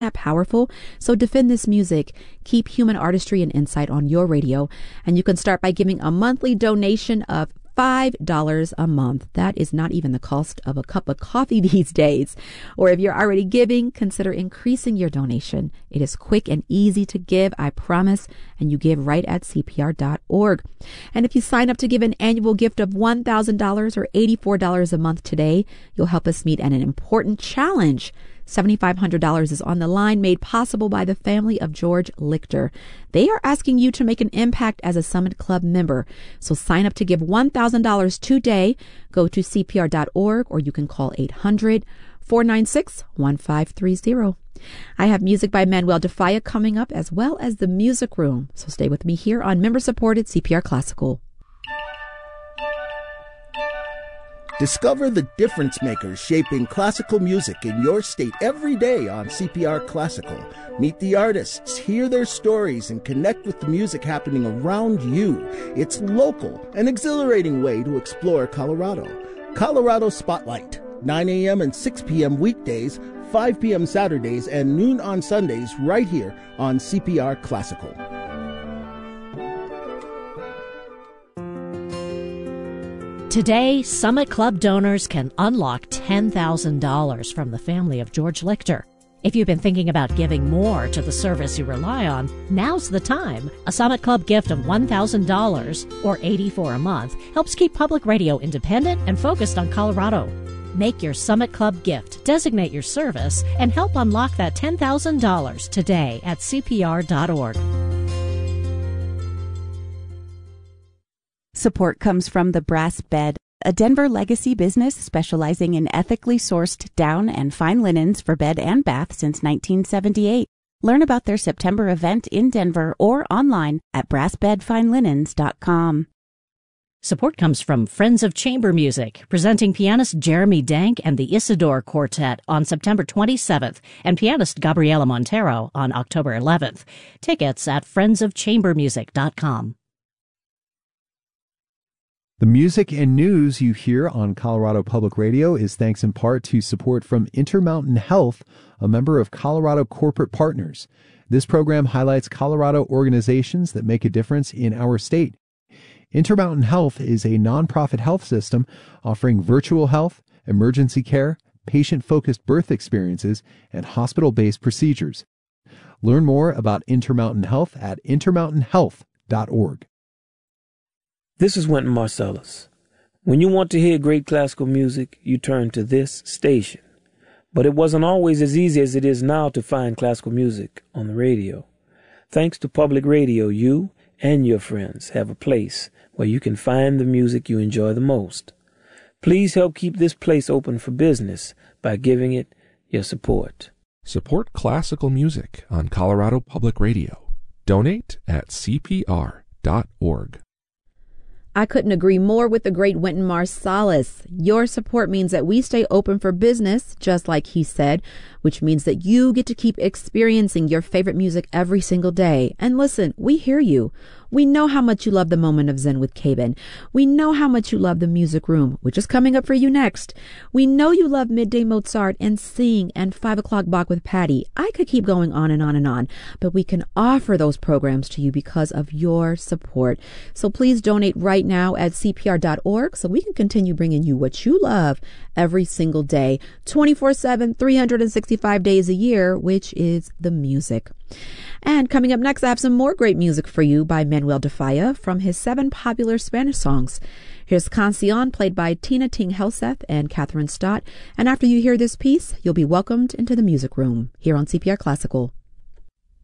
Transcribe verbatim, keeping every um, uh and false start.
that powerful. So defend this music. Keep human artistry and insight on your radio. And you can start by giving a monthly donation of five dollars a month. That is not even the cost of a cup of coffee these days. Or if you're already giving, consider increasing your donation. It is quick and easy to give, I promise, and you give right at C P R dot org. And if you sign up to give an annual gift of one thousand dollars or eighty-four dollars a month today, you'll help us meet an important challenge. seven thousand five hundred dollars is on the line, made possible by the family of George Lichter. They are asking you to make an impact as a Summit Club member. So sign up to give one thousand dollars today. Go to C P R dot org or you can call eight hundred, four nine six, one five three zero. I have music by Manuel DeFaya coming up, as well as the Music Room. So stay with me here on member-supported C P R Classical. Discover the difference makers shaping classical music in your state every day on C P R Classical. Meet the artists, hear their stories, and connect with the music happening around you. It's local, an exhilarating way to explore Colorado. Colorado Spotlight, nine a.m. and six p.m. weekdays, five p.m. Saturdays, and noon on Sundays right here on C P R Classical. Today, Summit Club donors can unlock ten thousand dollars from the family of George Lichter. If you've been thinking about giving more to the service you rely on, now's the time. A Summit Club gift of one thousand dollars or eighty-four dollars a month helps keep public radio independent and focused on Colorado. Make your Summit Club gift, designate your service, and help unlock that ten thousand dollars today at C P R dot org. Support comes from The Brass Bed, a Denver legacy business specializing in ethically sourced down and fine linens for bed and bath since nineteen seventy-eight. Learn about their September event in Denver or online at brass bed fine linens dot com. Support comes from Friends of Chamber Music, presenting pianist Jeremy Dank and the Isidore Quartet on September twenty-seventh and pianist Gabriela Montero on October eleventh. Tickets at friends of chamber music dot com. The music and news you hear on Colorado Public Radio is thanks in part to support from Intermountain Health, a member of Colorado Corporate Partners. This program highlights Colorado organizations that make a difference in our state. Intermountain Health is a nonprofit health system offering virtual health, emergency care, patient-focused birth experiences, and hospital-based procedures. Learn more about Intermountain Health at intermountain health dot org. This is Wynton Marsalis. When you want to hear great classical music, you turn to this station. But it wasn't always as easy as it is now to find classical music on the radio. Thanks to public radio, you and your friends have a place where you can find the music you enjoy the most. Please help keep this place open for business by giving it your support. Support classical music on Colorado Public Radio. Donate at C P R dot org. I couldn't agree more with the great Wynton Marsalis. Your support means that we stay open for business, just like he said, which means that you get to keep experiencing your favorite music every single day. And listen, we hear you. We know how much you love the Moment of Zen with Caben. We know how much you love the Music Room, which is coming up for you next. We know you love Midday Mozart and Sing and five o'clock Bach with Patty. I could keep going on and on and on, but we can offer those programs to you because of your support. So please donate right now at C P R dot org so we can continue bringing you what you love every single day, twenty-four seven, three hundred sixty-five days a year, which is the music. And coming up next, I have some more great music for you by Manuel DeFaya from his seven popular Spanish songs. Here's Cancion, played by Tina Ting Helseth and Catherine Stott. And after you hear this piece, you'll be welcomed into the Music Room here on C P R Classical.